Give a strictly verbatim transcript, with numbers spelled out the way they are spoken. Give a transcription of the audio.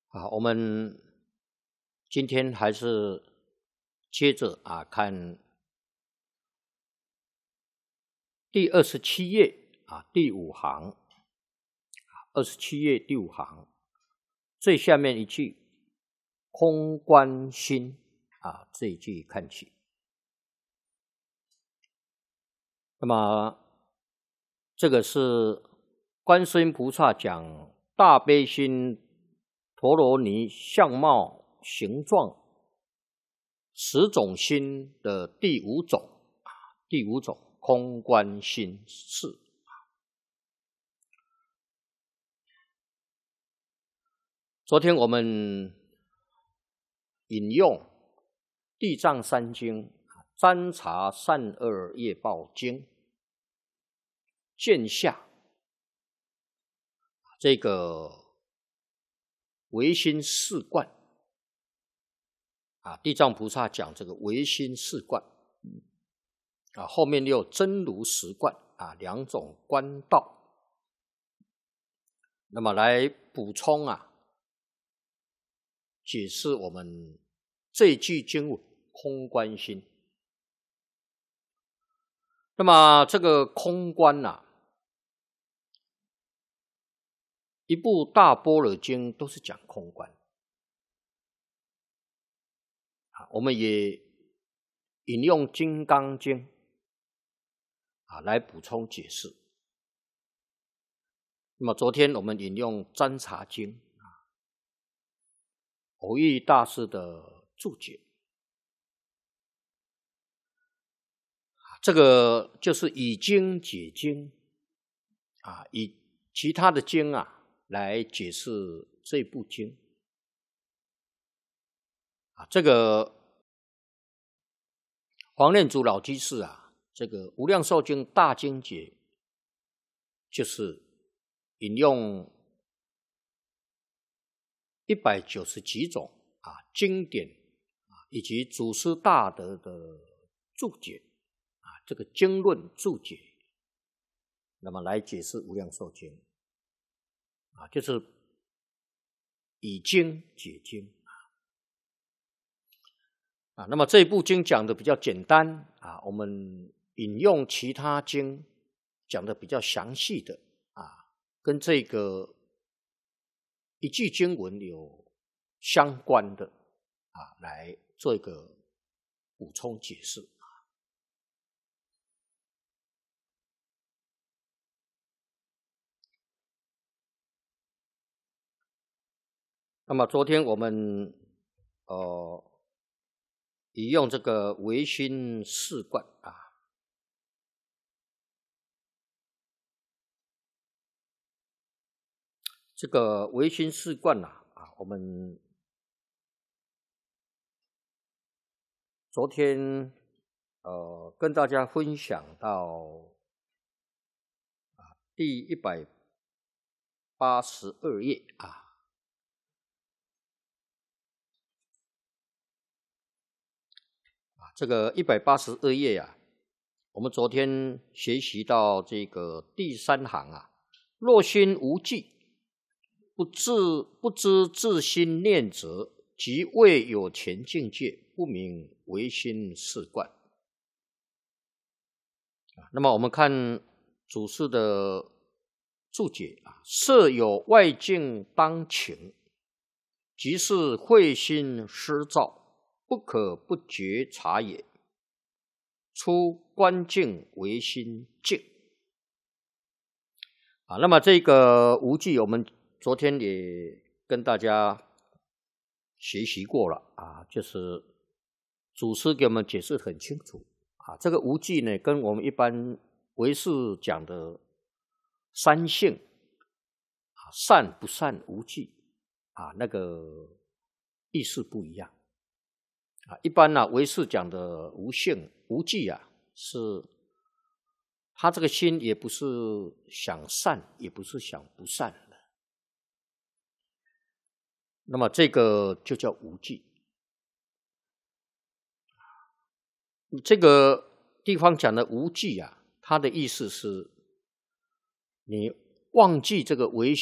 好，我们今天还是接着啊看第二十七页啊第五行，二十七页第五行最下面一句“空观心”啊这一句看起。那么这个是观世音菩萨讲大悲心陀罗尼相貌形状十种心的第五种，第五种空观心事。昨天我们引用地藏三经占察善恶业报经见下这个唯心四观啊，地藏菩萨讲这个唯心四观啊，后面又有真如十观啊，两种观道。那么来补充啊，解释我们这一句经文空观心。那么这个空观啊，一部大般若经都是讲空观啊，我们也引用金刚经啊来补充解释。那么昨天我们引用占察经啊，偶益大师的注解，这个就是以经解经啊，以其他的经啊来解释这部经啊。这个黄念祖老居士啊，这个无量寿经大经解就是引用一百九十几种啊经典啊，以及祖师大德的注解啊，这个经论注解，那么来解释无量寿经啊，就是以经解经啊。那么这一部经讲的比较简单啊，我们引用其他经讲的比较详细的啊，跟这个一句经文有相关的啊，来做一个补充解释。那么昨天我们呃引用这个唯心四观啊，这个唯心四观啊，啊，我们昨天呃跟大家分享到啊第一百八十二页啊。这个一百八十二页啊，我们昨天学习到这个第三行啊，若心无记，不知不知自心念者，即未有前境界，不明唯心四观。那么我们看祖师的注解啊，设有外境当情，即是慧心失照，不可不觉察也。出观境唯心境啊。那么这个无记，我们昨天也跟大家学习过了啊，就是祖师给我们解释很清楚啊。这个无记呢，跟我们一般唯识讲的三性啊，善不善无记啊，那个意思不一样。啊，一般呢、啊，唯识讲的无性无记啊，是他这个心也不是想善，也不是想不善的。那么这个就叫无记。这个地方讲的无记啊，它的意思是你忘记这个唯